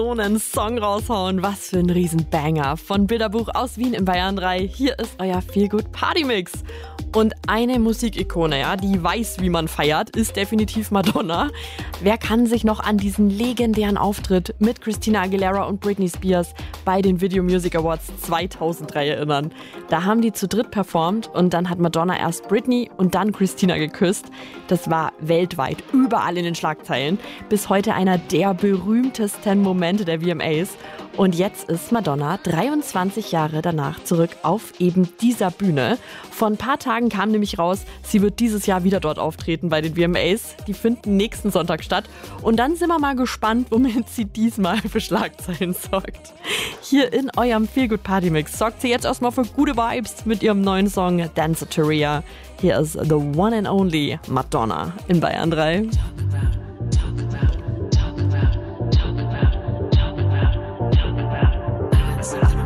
So einen Song raushauen, was für ein Riesenbanger. Von Bilderbuch aus Wien in Bayern 3. Hier ist euer Feelgood Party Mix. Und eine Musikikone, ja, die weiß, wie man feiert, ist definitiv Madonna. Wer kann sich noch an diesen legendären Auftritt mit Christina Aguilera und Britney Spears bei den Video Music Awards 2003 erinnern? Da haben die zu dritt performt und dann hat Madonna erst Britney und dann Christina geküsst. Das war weltweit, überall in den Schlagzeilen. Bis heute einer der berühmtesten Momente der VMAs. Und jetzt ist Madonna 23 Jahre danach zurück auf eben dieser Bühne. Vor ein paar Tagen kam nämlich raus, sie wird dieses Jahr wieder dort auftreten bei den VMAs. Die finden nächsten Sonntag statt. Und dann sind wir mal gespannt, womit sie diesmal für Schlagzeilen sorgt. Hier in eurem Feelgood Party Mix sorgt sie jetzt erstmal für gute Vibes mit ihrem neuen Song Danceteria. Hier ist The One and Only Madonna in Bayern 3. Talk about